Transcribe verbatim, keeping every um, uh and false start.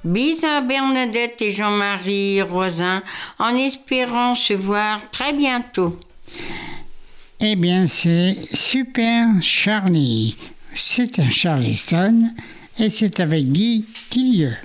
Bisous à Bernadette et Jean-Marie Roisin, en espérant se voir très bientôt. Eh bien, c'est Super Charlie. C'est un Charleston et c'est avec Guy Quillieux.